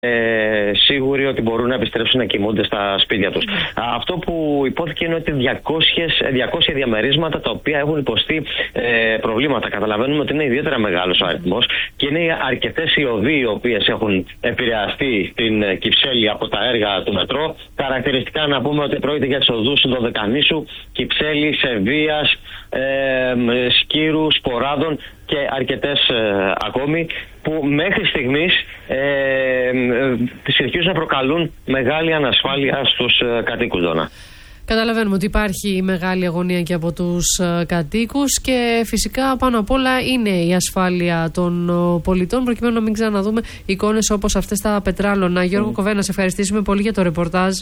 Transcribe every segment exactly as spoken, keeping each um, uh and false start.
Ε, σίγουροι ότι μπορούν να επιστρέψουν να κοιμούνται στα σπίτια τους. Mm. Αυτό που υπόθηκε είναι ότι διακόσια διαμερίσματα τα οποία έχουν υποστεί ε, προβλήματα. Καταλαβαίνουμε ότι είναι ιδιαίτερα μεγάλος ο αριθμός και είναι αρκετές οι οδοί οι οποίες έχουν επηρεαστεί στην Κυψέλη από τα έργα του μετρό. Χαρακτηριστικά να πούμε ότι πρόκειται για τις οδούς Δωδεκανήσου, Κυψέλη, Σεβίας, ε, Σκύρου, Σποράδων και αρκετές ε, ακόμη, που μέχρι στιγμής ε, ε, συνεχίζουν να προκαλούν μεγάλη ανασφάλεια στους ε, κατοίκους, Δώνα. Καταλαβαίνουμε ότι υπάρχει μεγάλη αγωνία και από τους ε, κατοίκους και φυσικά πάνω απ' όλα είναι η ασφάλεια των ε, πολιτών, προκειμένου να μην ξαναδούμε εικόνες όπως αυτές τα πετράλωνα. Γιώργο mm. Κοβένα, σε ευχαριστήσουμε πολύ για το ρεπορτάζ.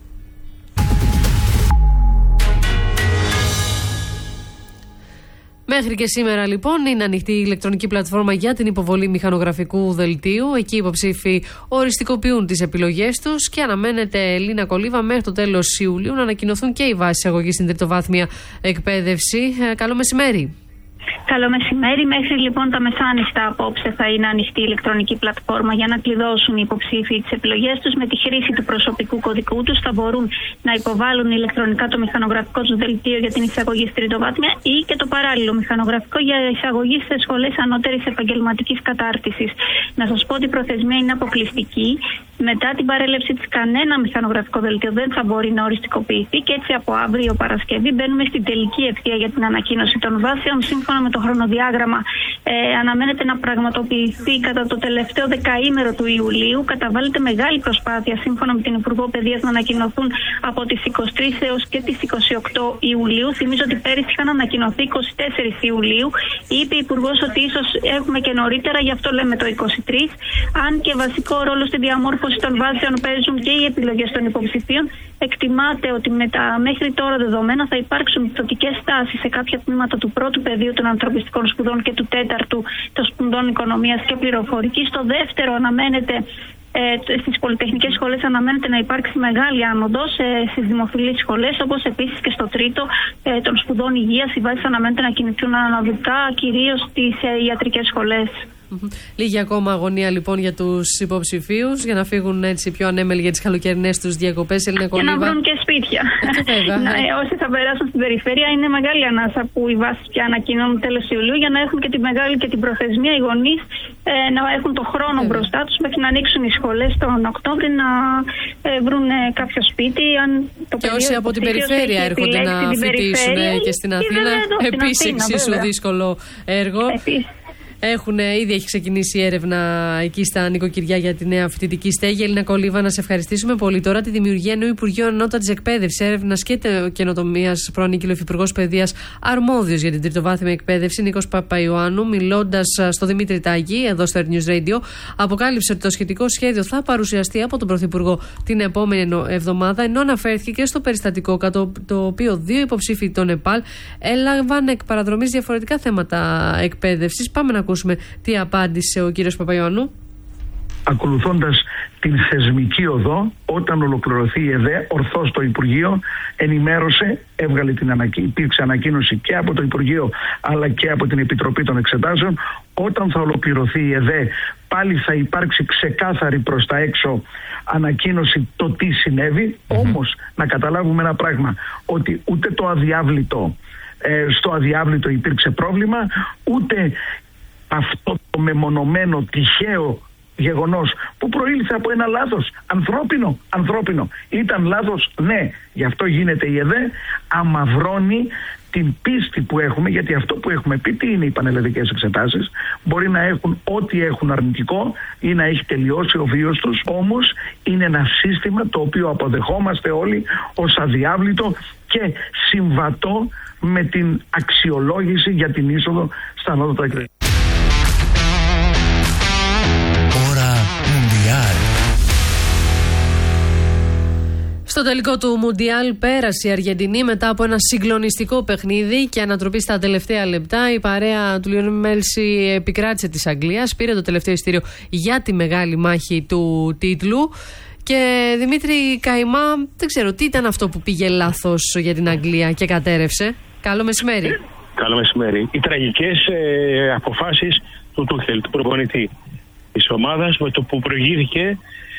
Μέχρι και σήμερα λοιπόν είναι ανοιχτή η ηλεκτρονική πλατφόρμα για την υποβολή μηχανογραφικού δελτίου. Εκεί οι υποψήφοι οριστικοποιούν τις επιλογές τους και αναμένεται, Ελίνα Κολίβα, μέχρι το τέλος Ιουλίου να ανακοινωθούν και οι βάσεις αγωγής στην τριτοβάθμια εκπαίδευση. Ε, καλό μεσημέρι. Καλό μεσημέρι. Μέχρι λοιπόν τα μεσάνυχτα απόψε θα είναι ανοιχτή η ηλεκτρονική πλατφόρμα για να κλειδώσουν οι υποψήφοι τις επιλογές τους. Με τη χρήση του προσωπικού κωδικού τους θα μπορούν να υποβάλουν ηλεκτρονικά το μηχανογραφικό τους δελτίο για την εισαγωγή στη τριτοβάθμια ή και το παράλληλο μηχανογραφικό για εισαγωγή σε σχολές ανώτερης επαγγελματικής κατάρτισης. Να σας πω ότι η προθεσμία είναι αποκλειστική. Μετά την παρέλευση της, κανένα μηχανογραφικό δελτίο δεν θα μπορεί να οριστικοποιηθεί και έτσι από αύριο Παρασκευή μπαίνουμε στην τελική ευθεία για την ανακοίνωση των βάσεων. Σύμφωνα με το χρονοδιάγραμμα, ε, αναμένεται να πραγματοποιηθεί κατά το τελευταίο δεκαήμερο του Ιουλίου. Καταβάλλεται μεγάλη προσπάθεια, σύμφωνα με την Υπουργό Παιδείας, να ανακοινωθούν από τις είκοσι τρεις έως και τις είκοσι οκτώ Ιουλίου. Θυμίζω ότι πέρυσι είχαν ανακοινωθεί είκοσι τέσσερις Ιουλίου. Είπε η Υπουργός ότι ίσως έχουμε και νωρίτερα, γι' αυτό λέμε το είκοσι τρεις. Αν και βασικό ρόλο στη διαμόρφωση των βάσεων παίζουν και οι επιλογές των υποψηφίων, εκτιμάται ότι με τα μέχρι τώρα δεδομένα θα υπάρξουν πτωτικές τάσεις σε κάποια τμήματα του πρώτου πεδίου των ανθρωπιστικών σπουδών και του τέταρτου των σπουδών οικονομίας και πληροφορικής. Στο δεύτερο αναμένεται, ε, στις πολυτεχνικές σχολές αναμένεται να υπάρξει μεγάλη άνοδος, ε, στις δημοφιλείς σχολές, όπως επίσης και στο τρίτο ε, των σπουδών υγείας. Οι βάσεις αναμένεται να κινηθούν αναδικά, κυρίως στις ε, ιατρικές σχολές. Λίγη ακόμα αγωνία λοιπόν για τους υποψηφίους για να φύγουν έτσι πιο ανέμελοι για τις καλοκαιρινές τους διακοπές. Ελίνα Κολίβα. Και να βρουν και σπίτια. Βέβαια, να, όσοι θα περάσουν στην περιφέρεια, είναι μεγάλη ανάσα που οι βάσεις πια ανακοινώνουν τέλος Ιουλίου για να έχουν και τη μεγάλη και την προθεσμία οι γονείς ε, να έχουν το χρόνο Βέβαια. μπροστά τους μέχρι να ανοίξουν οι σχολές τον Οκτώβρη να ε, βρουν κάποιο σπίτι. Αν το και όσοι από την περιφέρεια έρχονται να φοιτήσουν και στην Αθήνα, επίσης εξίσου δύσκολο έργο. Επίσης. Έχουν, ήδη έχει ξεκινήσει η έρευνα εκεί στα νοικοκυριά για τη νέα φοιτητική στέγη. Ελίνα Κολίβα, να σε ευχαριστήσουμε πολύ. Τώρα τη δημιουργία νέου Υπουργείου Ανώτατης Εκπαίδευσης, Έρευνας και Καινοτομίας, προανήκει ο Υφυπουργός Παιδείας αρμόδιος για την τριτοβάθμια εκπαίδευση, Νίκος Παπαϊωάννου, μιλώντας στο Δημήτρη Τάγη, εδώ στο Air News Radio, αποκάλυψε ότι το σχετικό σχέδιο θα παρουσιαστεί από τον Πρωθυπουργό την επόμενη εβδομάδα, ενώ αναφέρθηκε και στο περιστατικό κατά το οποίο δύο υποψήφοι των ΕΠΑΛ έλαβαν εκ παραδρομής διαφορετικά θέματα εκπαίδευσης. Πάμε να ακούσουμε τι απάντησε ο κύριος Παπαϊωάννου. Ακολουθώντας την θεσμική οδό, όταν ολοκληρωθεί η ΕΔΕ, ορθώς το Υπουργείο ενημέρωσε, έβγαλε την ανακοίνωση, υπήρξε ανακοίνωση και από το Υπουργείο αλλά και από την Επιτροπή των Εξετάσεων. Όταν θα ολοκληρωθεί η ΕΔΕ, πάλι θα υπάρξει ξεκάθαρη προς τα έξω ανακοίνωση το τι συνέβη. Mm-hmm. Όμως να καταλάβουμε ένα πράγμα, ότι ούτε το αδιάβλητο, ε, στο αδιάβλητο υπήρξε πρόβλημα, ούτε αυτό το μεμονωμένο τυχαίο γεγονός που προήλθε από ένα λάθος ανθρώπινο, ανθρώπινο. Ήταν λάθος, ναι, γι' αυτό γίνεται η ΕΔΕ, αμαυρώνει την πίστη που έχουμε, γιατί αυτό που έχουμε πει, τι είναι οι πανελλαδικές εξετάσεις, μπορεί να έχουν ό,τι έχουν αρνητικό ή να έχει τελειώσει ο βίος τους, όμως είναι ένα σύστημα το οποίο αποδεχόμαστε όλοι ως αδιάβλητο και συμβατό με την αξιολόγηση για την είσοδο στα ανώτατα εκπαιδευτικά. Στο τελικό του Μουντιάλ πέρασε η Αργεντινή μετά από ένα συγκλονιστικό παιχνίδι και ανατροπή στα τελευταία λεπτά. Η παρέα του Λιονέλ Μέση επικράτησε της Αγγλίας, πήρε το τελευταίο ειστήριο για τη μεγάλη μάχη του τίτλου. Και Δημήτρη Καϊμά, δεν ξέρω τι ήταν αυτό που πήγε λάθος για την Αγγλία και κατέρευσε. Καλό μεσημέρι. Καλό μεσημέρι. Οι τραγικές ε, αποφάσεις του Τούχελ, του προπονητή της ομάδας, με το που προηγήθηκε